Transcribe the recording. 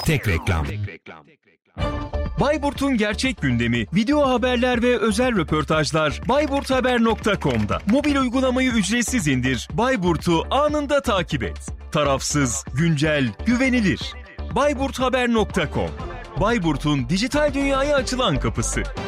Tek reklam. Bayburt'un gerçek gündemi, video haberler ve özel röportajlar bayburthaber.com'da. Mobil uygulamayı ücretsiz indir, Bayburt'u anında takip et. Tarafsız, güncel, güvenilir. bayburthaber.com. Bayburt'un dijital dünyaya açılan kapısı.